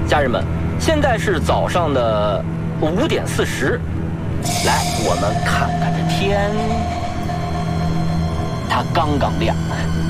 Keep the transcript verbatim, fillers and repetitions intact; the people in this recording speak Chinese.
家人们，现在是早上的五点四十，来，我们看看这天，它刚刚亮。